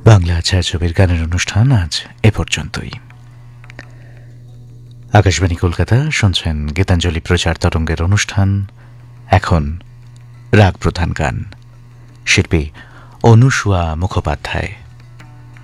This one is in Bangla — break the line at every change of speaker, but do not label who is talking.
বাংলা ছায়াছবির গানের অনুষ্ঠান আজ এ পর্যন্তই। আকাশবাণী কলকাতা, শুনছেন গীতাঞ্জলি প্রচার তরঙ্গের অনুষ্ঠান। এখন রাগ প্রধান গান, শিল্পী অনুসুয়া মুখোপাধ্যায়।